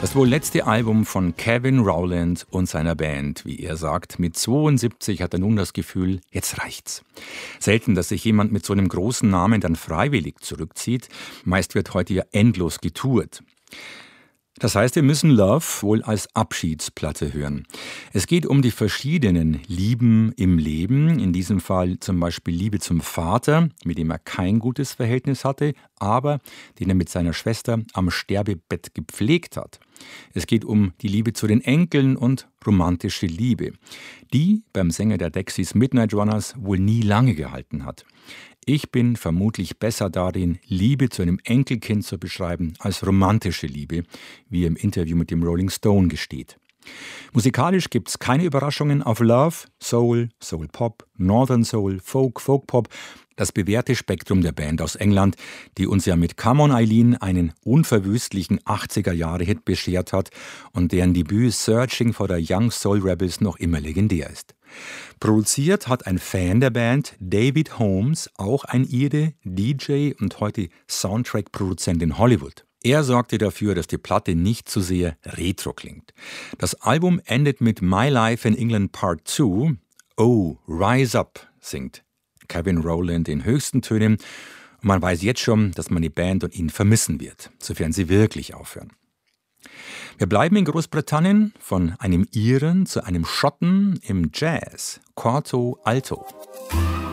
Das wohl letzte Album von Kevin Rowland und seiner Band, wie er sagt. Mit 72 hat er nun das Gefühl, jetzt reicht's. Selten, dass sich jemand mit so einem großen Namen dann freiwillig zurückzieht. Meist wird heute ja endlos getourt. Das heißt, wir müssen Love wohl als Abschiedsplatte hören. Es geht um die verschiedenen Lieben im Leben. In diesem Fall zum Beispiel Liebe zum Vater, mit dem er kein gutes Verhältnis hatte, aber den er mit seiner Schwester am Sterbebett gepflegt hat. Es geht um die Liebe zu den Enkeln und romantische Liebe, die beim Sänger der Dexys Midnight Runners wohl nie lange gehalten hat. Ich bin vermutlich besser darin, Liebe zu einem Enkelkind zu beschreiben, als romantische Liebe, wie er im Interview mit dem Rolling Stone gesteht. Musikalisch gibt es keine Überraschungen auf Love, Soul, Soul Pop, Northern Soul, Folk, Folk Pop, das bewährte Spektrum der Band aus England, die uns ja mit Come on Eileen einen unverwüstlichen 80er-Jahre-Hit beschert hat und deren Debüt Searching for the Young Soul Rebels noch immer legendär ist. Produziert hat ein Fan der Band, David Holmes, auch ein Ire, DJ und heute Soundtrack-Produzent in Hollywood. Er sorgte dafür, dass die Platte nicht zu sehr retro klingt. Das Album endet mit My Life in England Part 2. Oh, Rise Up, singt Kevin Rowland in höchsten Tönen. Und man weiß jetzt schon, dass man die Band und ihn vermissen wird, sofern sie wirklich aufhören. Wir bleiben in Großbritannien, von einem Iren zu einem Schotten im Jazz, Corto Alto.